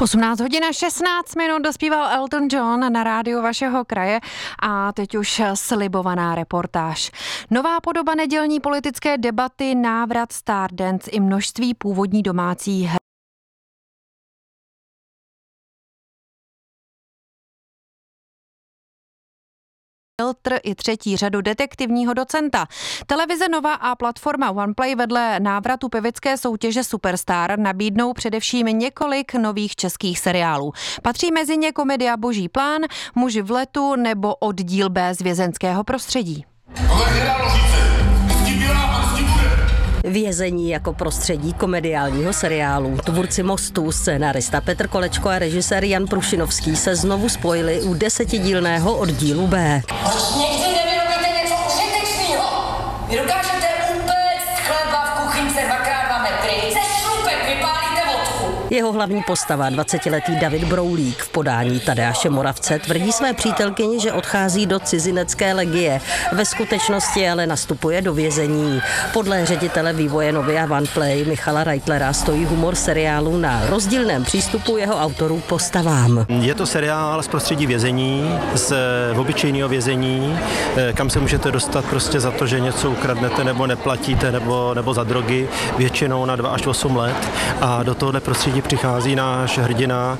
V 18 hodin 16 minut dospíval Elton John na rádiu vašeho kraje a teď už slibovaná reportáž. Nová podoba nedělní politické debaty, návrat Stardance i množství původní domácí filtr i třetí řadu detektivního docenta. Televize Nova a platforma OnePlay vedle návratu pevecké soutěže Superstar nabídnou především několik nových českých seriálů. Patří mezi ně komedia Boží plán, Muži v letu nebo Oddíl B z vězenského prostředí. Vězení jako prostředí komediálního seriálu. Tvůrci Mostu, scénárista Petr Kolečko a režisér Jan Prušinovský se znovu spojili u 10dílného Oddílu B. Někdy nevyrobíte něco užitečného. Vy dokážete upéct chleba v kuchyňce 2x2 metry. Ze šlupek vypálíte vodku. Jeho hlavní postava, 20letý David Broulík, v podání Tadeáše Moravce tvrdí své přítelkyni, že odchází do cizinecké legie. Ve skutečnosti ale nastupuje do vězení. Podle ředitele vývoje Novy a OnePlay Michala Reitlera stojí humor seriálu na rozdílném přístupu jeho autorů postavám. Je to seriál z prostředí vězení, z obyčejného vězení, kam se můžete dostat prostě za to, že něco ukradnete nebo neplatíte nebo za drogy, většinou na 2 až 8 let. A do tohohle prostředí přichází náš hrdina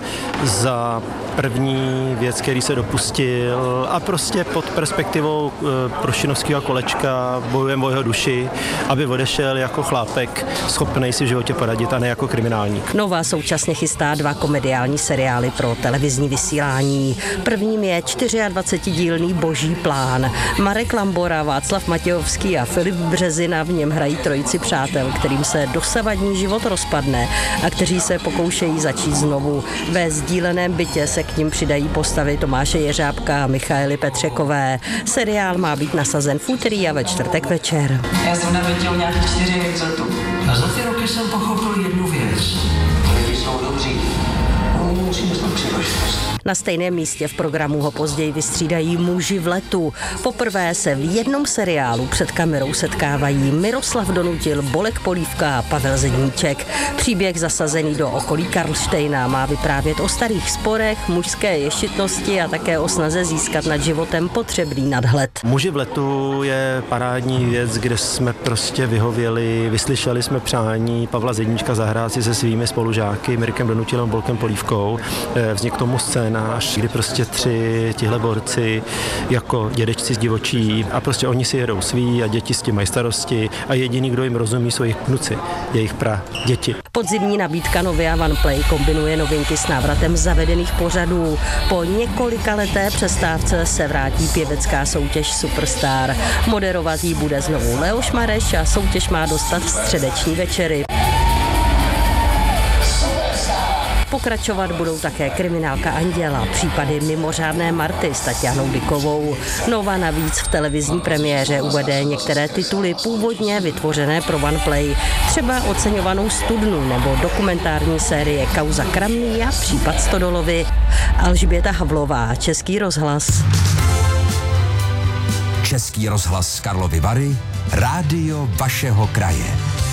za první věc, který se dopustil, a prostě pod perspektivou Prušinovského Kolečka bojujeme o jeho duši, aby odešel jako chlápek, schopnej si v životě poradit a ne jako kriminálník. Nova současně chystá 2 komediální seriály pro televizní vysílání. Prvním je 24dílný Boží plán. Marek Lambora, Václav Matějovský a Filip Březina v něm hrají trojici přátel, kterým se dosavadní život rozpadne a kteří se pokoušejí začít znovu. Ve sdíleném bytě se k ním přidají postavy Tomáše Jeřábka a Michaely Petřekové. Seriál má být nasazen v úterý a ve čtvrtek večer. Já jsem navěděl nějakých 4 exotů. A za ty roky jsem pochopil jednu věc. Lidi jsou dobří. Oni musí myslet příležitost. Na stejném místě v programu ho později vystřídají Muži v letu. Poprvé se v jednom seriálu před kamerou setkávají Miroslav Donutil, Bolek Polívka a Pavel Zedníček. Příběh zasazený do okolí Karlštejna má vyprávět o starých sporech, mužské ješitnosti a také o snaze získat nad životem potřebný nadhled. Muži v letu je parádní věc, kde jsme prostě vyhověli, vyslyšeli jsme přání Pavla Zedníčka zahrát si se svými spolužáky Mirkem Donutilem, Bolkem Polívkou. Vznikl tomu scénář, kdy prostě 3 tihle borci jako dědečci z divočí a prostě oni si jedou svý a děti s tím mají starosti a jediný, kdo jim rozumí, jsou jejich vnuci, jejich děti. Podzimní nabídka Novy a OnePlay kombinuje novinky s návratem zavedených pořadů. Po několikaleté přestávce se vrátí pěvecká soutěž Superstar. Moderovat jí bude znovu Leoš Mareš a soutěž má dostat středeční večery. Pokračovat budou také Kriminálka Anděla, případy Mimořádné Marty s Tatianou Dykovou. Nova navíc v televizní premiéře uvede některé tituly původně vytvořené pro OnePlay, třeba Oceňovanou studnu nebo dokumentární série Kauza Kramný a Případ Stodolovy. Alžběta Havlová, Český rozhlas. Český rozhlas Karlovy Vary, rádio vašeho kraje.